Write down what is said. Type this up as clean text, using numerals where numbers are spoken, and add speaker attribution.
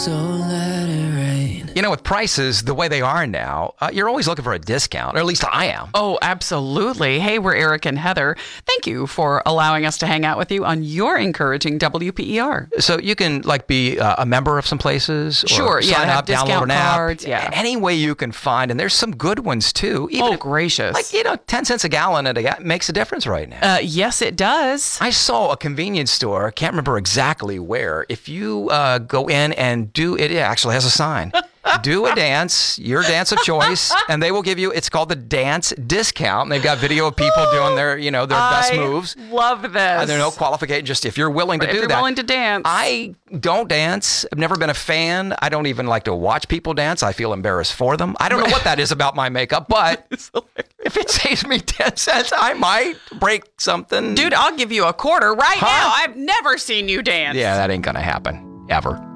Speaker 1: so let it rain.
Speaker 2: You know, with prices the way they are now, you're always looking for a discount, or at least I am.
Speaker 3: Oh, absolutely. Hey, we're Eric and Heather. Thank you for allowing us to hang out with you on your encouraging WPER.
Speaker 2: So you can be a member of some places, or
Speaker 3: Sure, yeah,
Speaker 2: sign
Speaker 3: have
Speaker 2: up, download
Speaker 3: discount
Speaker 2: an app.
Speaker 3: cards, yeah.
Speaker 2: Any way you can find, and there's some good ones too. Even
Speaker 3: Oh, gracious.
Speaker 2: 10 cents a gallon makes a difference right now.
Speaker 3: Yes, it does.
Speaker 2: I saw a convenience store, can't remember exactly where. If you go in and it actually has a sign. Do a dance, your dance of choice, and they will give you, it's called the dance discount. And they've got video of people doing their best moves.
Speaker 3: Love this.
Speaker 2: And there's no qualification, just if you're willing to do that.
Speaker 3: If you're willing to dance.
Speaker 2: I don't dance. I've never been a fan. I don't even like to watch people dance. I feel embarrassed for them. I don't know what that is about my makeup, but if it saves me 10 cents, I might break something.
Speaker 3: Dude, I'll give you a quarter right now. I've never seen you dance.
Speaker 2: Yeah, that ain't going to happen, ever.